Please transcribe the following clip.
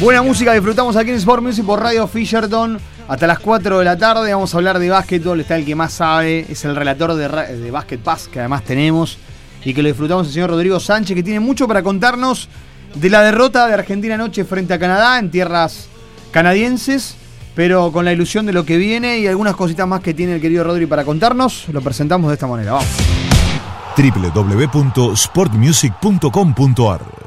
Buena música, disfrutamos aquí en Sport Music por Radio Fisherton hasta las 4 de la tarde. Vamos a hablar de básquetbol, está el que más sabe, es el relator de Basket Pass que además tenemos y que lo disfrutamos el señor Rodrigo Sánchez, que tiene mucho para contarnos de la derrota de Argentina anoche frente a Canadá en tierras canadienses, pero con la ilusión de lo que viene y algunas cositas más que tiene el querido Rodri para contarnos. Lo presentamos de esta manera, vamos. www.sportmusic.com.ar